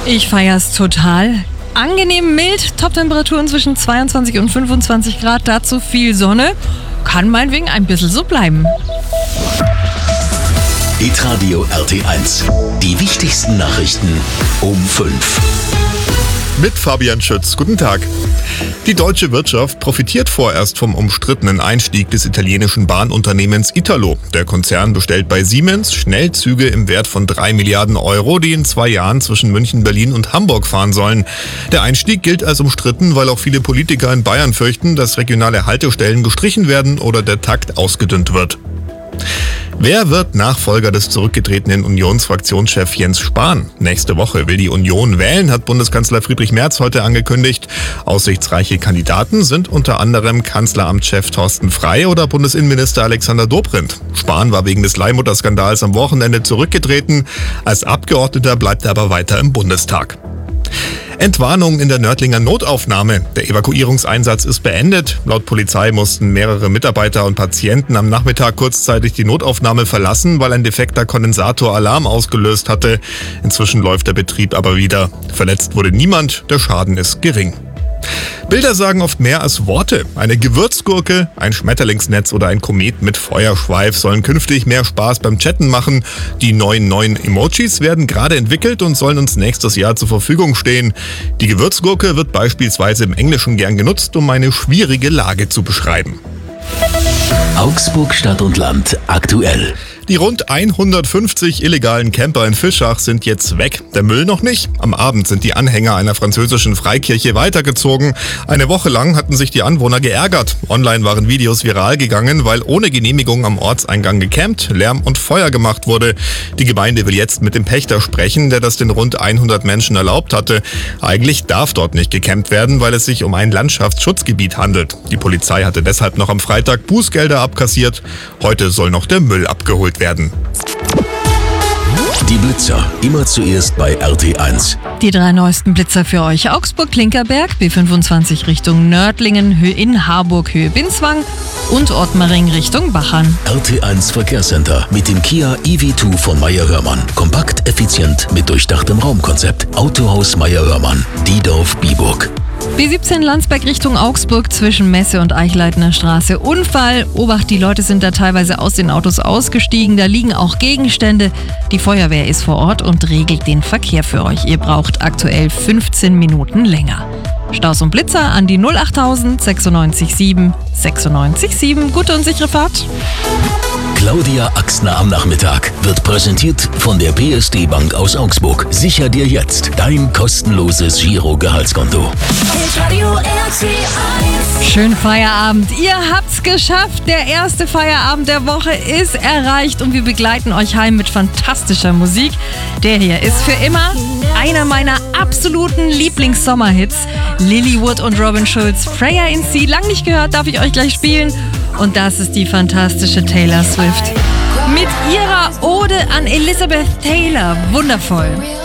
Ich feier's total. Angenehm mild, Top-Temperaturen zwischen 22 und 25 Grad, dazu viel Sonne. Kann meinetwegen ein bisschen so bleiben. Hitradio RT1. Die wichtigsten Nachrichten um 5. Mit Fabian Schütz. Guten Tag. Die deutsche Wirtschaft profitiert vorerst vom umstrittenen Einstieg des italienischen Bahnunternehmens Italo. Der Konzern bestellt bei Siemens Schnellzüge im Wert von 3 Milliarden Euro, die in 2 Jahren zwischen München, Berlin und Hamburg fahren sollen. Der Einstieg gilt als umstritten, weil auch viele Politiker in Bayern fürchten, dass regionale Haltestellen gestrichen werden oder der Takt ausgedünnt wird. Wer wird Nachfolger des zurückgetretenen Unionsfraktionschefs Jens Spahn? Nächste Woche will die Union wählen, hat Bundeskanzler Friedrich Merz heute angekündigt. Aussichtsreiche Kandidaten sind unter anderem Kanzleramtschef Thorsten Frey oder Bundesinnenminister Alexander Dobrindt. Spahn war wegen des Leihmutterskandals am Wochenende zurückgetreten. Als Abgeordneter bleibt er aber weiter im Bundestag. Entwarnung in der Nördlinger Notaufnahme. Der Evakuierungseinsatz ist beendet. Laut Polizei mussten mehrere Mitarbeiter und Patienten am Nachmittag kurzzeitig die Notaufnahme verlassen, weil ein defekter Kondensator Alarm ausgelöst hatte. Inzwischen läuft der Betrieb aber wieder. Verletzt wurde niemand, der Schaden ist gering. Bilder sagen oft mehr als Worte. Eine Gewürzgurke, ein Schmetterlingsnetz oder ein Komet mit Feuerschweif sollen künftig mehr Spaß beim Chatten machen. Die neuen Emojis werden gerade entwickelt und sollen uns nächstes Jahr zur Verfügung stehen. Die Gewürzgurke wird beispielsweise im Englischen gern genutzt, um eine schwierige Lage zu beschreiben. Augsburg Stadt und Land aktuell. Die rund 150 illegalen Camper in Fischach sind jetzt weg. Der Müll noch nicht. Am Abend sind die Anhänger einer französischen Freikirche weitergezogen. Eine Woche lang hatten sich die Anwohner geärgert. Online waren Videos viral gegangen, weil ohne Genehmigung am Ortseingang gecampt, Lärm und Feuer gemacht wurde. Die Gemeinde will jetzt mit dem Pächter sprechen, der das den rund 100 Menschen erlaubt hatte. Eigentlich darf dort nicht gecampt werden, weil es sich um ein Landschaftsschutzgebiet handelt. Die Polizei hatte deshalb noch am Freitag Bußgelder abkassiert. Heute soll noch der Müll abgeholt werden. Die Blitzer, immer zuerst bei RT1. Die 3 neuesten Blitzer für euch. Augsburg-Klinkerberg, B25 Richtung Nördlingen, in Harburg, Höhe Binswang und Ottmaring Richtung Bachern. RT1 Verkehrscenter mit dem Kia EV2 von Meyer-Hörmann. Kompakt, effizient, mit durchdachtem Raumkonzept. Autohaus Meyer-Hörmann, Diedorf-Biburg. B17 Landsberg Richtung Augsburg zwischen Messe und Eichleitner Straße. Unfall. Obacht, die Leute sind da teilweise aus den Autos ausgestiegen. Da liegen auch Gegenstände. Die Feuerwehr ist vor Ort und regelt den Verkehr für euch. Ihr braucht aktuell 15 Minuten länger. Staus und Blitzer an die 08000 96 7 96 7. Gute und sichere Fahrt. Claudia Axner am Nachmittag wird präsentiert von der PSD Bank aus Augsburg. Sicher dir jetzt dein kostenloses Giro-Gehaltskonto. Schönen Feierabend. Ihr habt's geschafft. Der erste Feierabend der Woche ist erreicht und wir begleiten euch heim mit fantastischer Musik. Der hier ist für immer einer meiner absoluten Lieblings-Sommerhits. Lilywood und Robin Schulz, Freya in Sea. Lang nicht gehört, darf ich euch gleich spielen. Und das ist die fantastische Taylor Swift. Mit ihrer Ode an Elizabeth Taylor. Wundervoll.